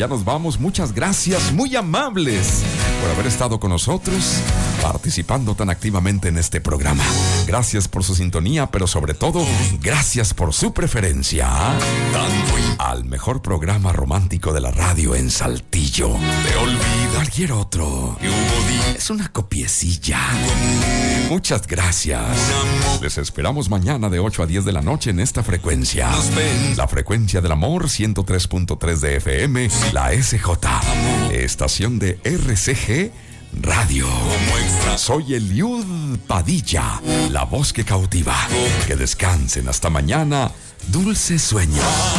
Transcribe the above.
ya nos vamos. Muchas gracias, muy amables, por haber estado con nosotros, participando tan activamente en este programa. Gracias por su sintonía, pero sobre todo, gracias por su preferencia al mejor programa romántico de la radio en Saltillo. Te olvida cualquier otro. Es una copiecilla. Muchas gracias. Les esperamos mañana de 8 a 10 de la noche en esta frecuencia. La frecuencia del amor, 103.3 de FM, la SJ, estación de RCG Radio. Soy Eliud Padilla, la voz que cautiva. Que descansen hasta mañana. Dulces sueños.